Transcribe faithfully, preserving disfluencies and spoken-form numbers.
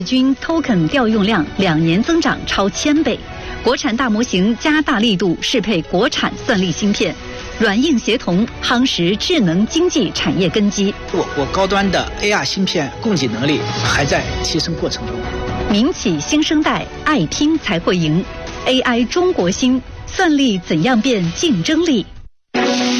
均 token 调用量两年增长超千倍，国产大模型加大力度适配国产算力芯片，软硬协同夯实智能经济产业根基。 我国高端的 A R 芯片供给能力还在提升过程中。 民企新生代爱拼才会赢 ，A I 中国芯，算力怎样变竞争力？